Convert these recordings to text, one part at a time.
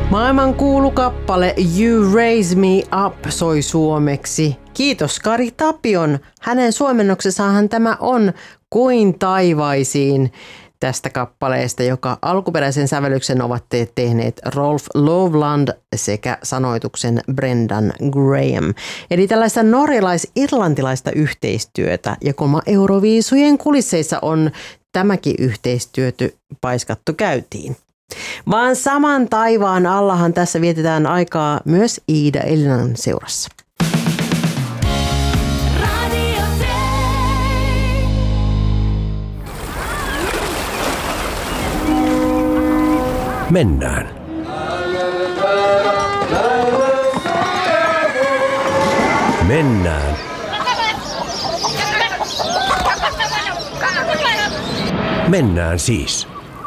Maailmankuulu kappale You Raise Me Up soi suomeksi. Kiitos Kari Tapion. Hänen suomennoksessahan tämä on Kuin taivaisiin tästä kappaleesta, joka alkuperäisen sävellyksen ovat tehneet Rolf Loveland sekä sanoituksen Brendan Graham. Eli tällaista norjalais-irlantilaista yhteistyötä, ja kun Euroviisujen kulisseissa on tämäkin yhteistyöty paiskattu käytiin. Vaan saman taivaan allahan tässä vietetään aikaa myös Iida Elinan seurassa. Mennään. Mennään. Mennään siis.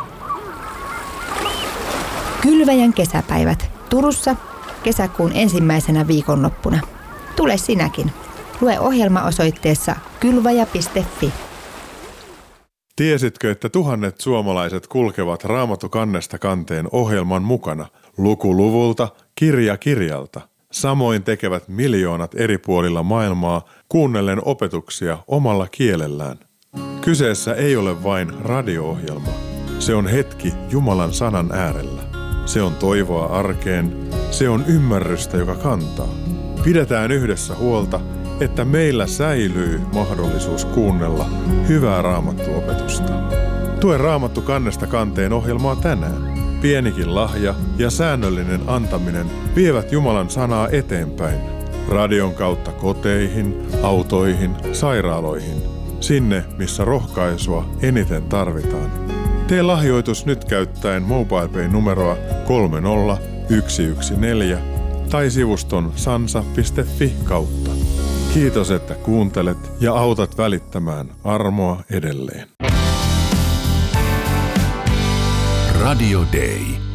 Kylväjän kesäpäivät Turussa kesäkuun ensimmäisenä viikonloppuna. Tule sinäkin. Lue ohjelma osoitteessa kylväjä.fi. Tiesitkö, että tuhannet suomalaiset kulkevat Raamattu kannesta kanteen ohjelman mukana, luku luvulta, kirja kirjalta? Samoin tekevät miljoonat eri puolilla maailmaa kuunnellen opetuksia omalla kielellään. Kyseessä ei ole vain radio-ohjelma. Se on hetki Jumalan sanan äärellä. Se on toivoa arkeen. Se on ymmärrystä, joka kantaa. Pidetään yhdessä huolta, että meillä säilyy mahdollisuus kuunnella hyvää raamattuopetusta. Tue Raamattu kannesta kanteen ohjelmaa tänään. Pienikin lahja ja säännöllinen antaminen vievät Jumalan sanaa eteenpäin. Radion kautta koteihin, autoihin, sairaaloihin. Sinne, missä rohkaisua eniten tarvitaan. Tee lahjoitus nyt käyttäen MobilePay-numeroa 30114 tai sivuston sansa.fi kautta. Kiitos, että kuuntelet ja autat välittämään armoa edelleen. Radio Day.